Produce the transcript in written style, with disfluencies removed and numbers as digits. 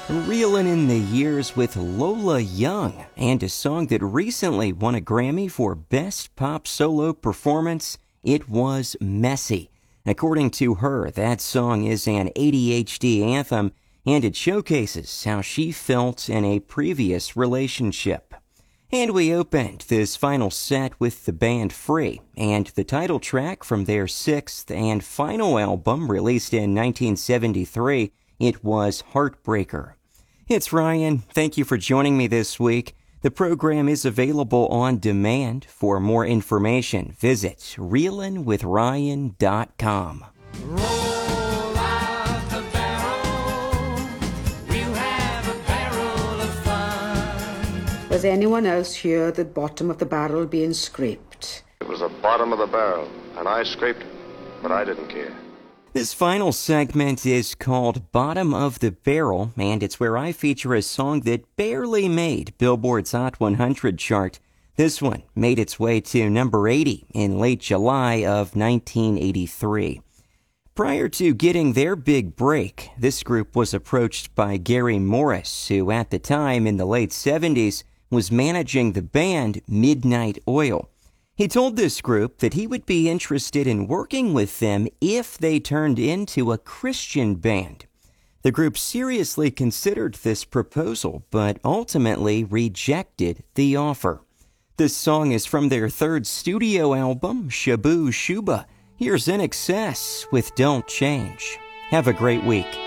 Reelin' in the years with Lola Young, and a song that recently won a Grammy for Best Pop Solo Performance. It was Messy. According to her, that song is an ADHD anthem, and it showcases how she felt in a previous relationship. And we opened this final set with the band Free, and the title track from their sixth and final album released in 1973. It was Heartbreaker. It's Ryan. Thank you for joining me this week. The program is available on demand. For more information, visit reelinwithryan.com. Roll out the barrel, we'll have a barrel of fun. Does anyone else hear the bottom of the barrel being scraped? It was the bottom of the barrel, and I scraped it, but I didn't care. This final segment is called Bottom of the Barrel, and it's where I feature a song that barely made Billboard's Hot 100 chart. This one made its way to number 80 in late July of 1983. Prior to getting their big break, this group was approached by Gary Morris, who at the time in the late 70s was managing the band Midnight Oil. He told this group that he would be interested in working with them if they turned into a Christian band. The group seriously considered this proposal, but ultimately rejected the offer. This song is from their third studio album, Shabooh Shoobah. Here's INXS with Don't Change. Have a great week.